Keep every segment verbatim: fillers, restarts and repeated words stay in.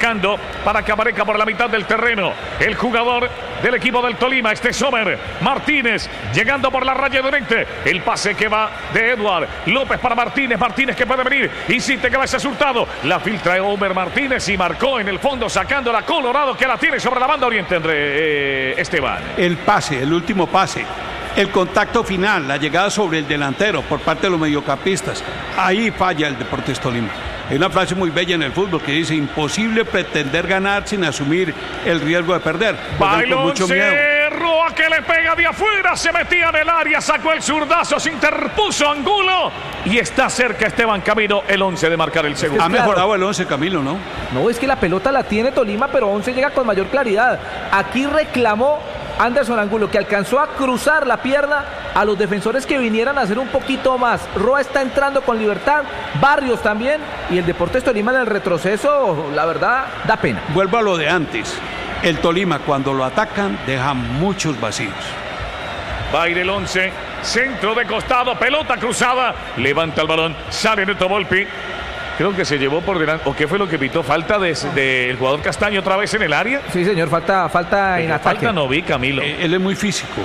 buscando para que aparezca por la mitad del terreno el jugador del equipo del Tolima, este Sommer Martínez, llegando por la raya de oriente. El pase que va de Edward López para Martínez. Martínez que puede venir, insiste que va ese resultado. La filtra Homer Martínez y marcó en el fondo, sacando la Colorado, que la tiene sobre la banda oriente, André eh, Esteban. El pase, el último pase. El contacto final, la llegada sobre el delantero por parte de los mediocampistas. Ahí falla el Deportes Tolima. Hay una frase muy bella en el fútbol que dice: imposible pretender ganar sin asumir el riesgo de perder. Bailón mucho miedo. Roa que le pega de afuera, se metía en el área, sacó el zurdazo, se interpuso Angulo y está cerca Esteban Camilo, el once, de marcar el segundo. Ha mejorado el once, Camilo, ¿no? No, es que la pelota la tiene Tolima, pero once llega con mayor claridad. Aquí reclamó Anderson Angulo, que alcanzó a cruzar la pierna a los defensores que vinieran a hacer un poquito más. Roa está entrando con libertad, Barrios también, y el Deportes Tolima en el retroceso, la verdad, da pena. Vuelvo a lo de antes. El Tolima, cuando lo atacan, deja muchos vacíos. Va a ir el once, centro de costado, pelota cruzada, levanta el balón, sale Neto Volpi. Creo que se llevó por delante. ¿O qué fue lo que pitó? ¿Falta del de, de jugador Castaño otra vez en el área? Sí, señor, falta, falta en ataque. Falta no vi, Camilo. Eh, él es muy físico.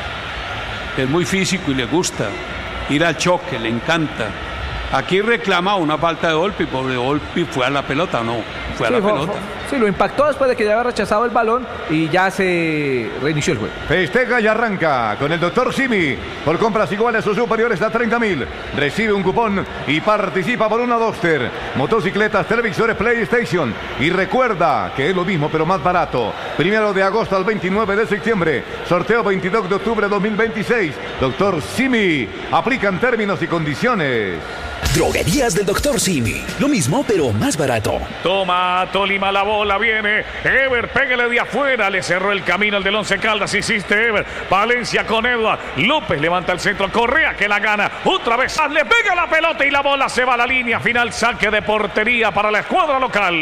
Es muy físico y le gusta ir al choque, le encanta. Aquí reclama una falta de Volpi, porque Volpi fue a la pelota, no, fue a sí, la fue, pelota. Fue, sí, lo impactó después de que ya había rechazado el balón y ya se reinició el juego. Festeja y arranca con el doctor Simi. Por compras iguales o superiores a treinta mil. Recibe un cupón y participa por una Duster, motocicletas, televisores, PlayStation. Y recuerda que es lo mismo pero más barato. Primero de agosto al veintinueve de septiembre. Sorteo veintidós de octubre de dos mil veintiséis. doctor Simi. Aplican términos y condiciones. Droguerías del doctor Simi. Lo mismo, pero más barato. Toma Tolima la bola, viene Ever, pégale de afuera, le cerró el camino al del Once Caldas, insiste Ever. Valencia con Edward López, levanta el centro, Correa que la gana, otra vez le pega la pelota y la bola se va a la línea final, saque de portería para la escuadra local.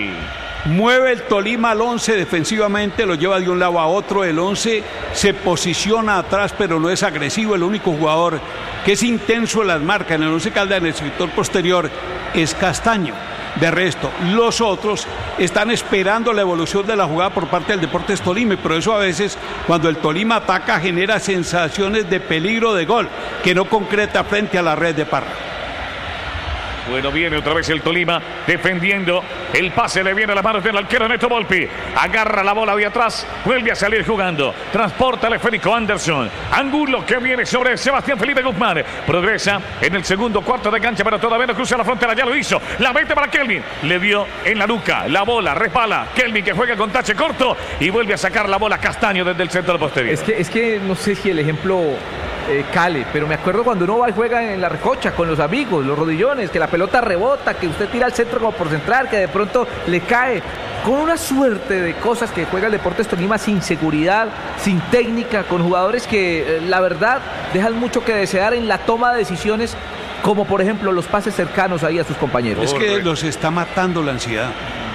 Mueve el Tolima al once defensivamente, lo lleva de un lado a otro. El once se posiciona atrás, pero no es agresivo. El único jugador que es intenso en las marcas en el Once Caldas, en el sector posterior, es Castaño. De resto, los otros están esperando la evolución de la jugada por parte del Deportes Tolima, y por eso a veces cuando el Tolima ataca genera sensaciones de peligro de gol que no concreta frente a la red de Parra. Bueno, viene otra vez el Tolima defendiendo. El pase le viene a las manos del arquero Neto Volpi. Agarra la bola de atrás. Vuelve a salir jugando. Transporta al esférico Anderson. Angulo que viene sobre Sebastián Felipe Guzmán. Progresa en el segundo cuarto de cancha, pero todavía no cruza la frontera. Ya lo hizo. La mete para Kelvin. Le dio en la nuca. La bola resbala. Kelvin que juega con tache corto y vuelve a sacar la bola Castaño desde el centro posterior. Es que, es que no sé si el ejemplo eh, cale, pero me acuerdo cuando uno va y juega en la recocha con los amigos, los rodillones, que la pelota rebota, que usted tira al centro como por central, que de pronto le cae, con una suerte de cosas que juega el Deportes Tolima sin seguridad, sin técnica, con jugadores que eh, la verdad dejan mucho que desear en la toma de decisiones, como por ejemplo los pases cercanos ahí a sus compañeros. Es que los está matando la ansiedad.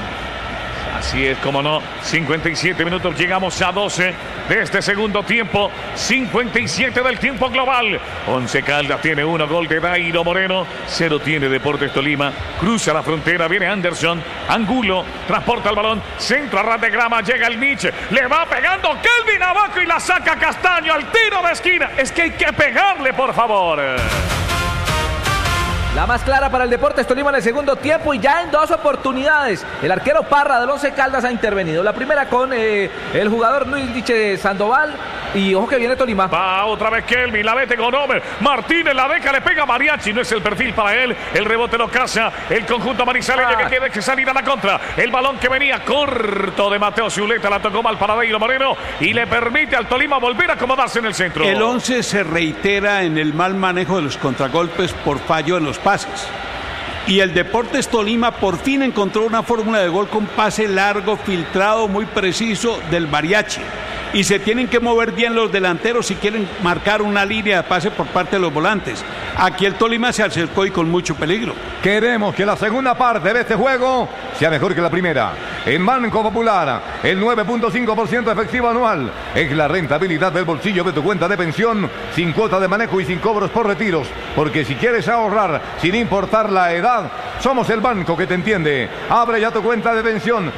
Así es, como no, cincuenta y siete minutos, llegamos a doce de este segundo tiempo, cincuenta y siete del tiempo global. Once Caldas tiene uno, gol de Dairo Moreno, cero tiene Deportes Tolima, cruza la frontera, viene Anderson, Angulo, transporta el balón, centro a ras de grama, llega el Nietzsche, le va pegando Kelvin abajo y la saca Castaño al tiro de esquina. Es que hay que pegarle, por favor. La más clara para el Deportes Tolima en el segundo tiempo, y ya en dos oportunidades el arquero Parra del Once Caldas ha intervenido. La primera con eh, el jugador Luis Diche Sandoval, y ojo que viene Tolima. Va otra vez Kelvin, la vete con Homer Martínez, la deja, le pega Mariachi, no es el perfil para él, el rebote lo caza el conjunto manizaleño, ah. que quiere que salir a la contra. El balón que venía corto de Mateo Zuleta, la tocó mal para Dairo Moreno y le permite al Tolima volver a acomodarse en el centro. El once se reitera en el mal manejo de los contragolpes por fallo en los pases. Y el Deportes Tolima por fin encontró una fórmula de gol con pase largo, filtrado, muy preciso del Mariachi. Y se tienen que mover bien los delanteros si quieren marcar una línea de pase por parte de los volantes. Aquí el Tolima se acercó y con mucho peligro. Queremos que la segunda parte de este juego sea mejor que la primera. En Banco Popular, el nueve punto cinco por ciento efectivo anual es la rentabilidad del bolsillo de tu cuenta de pensión, sin cuota de manejo y sin cobros por retiros. Porque si quieres ahorrar sin importar la edad, somos el banco que te entiende. Abre ya tu cuenta de pensión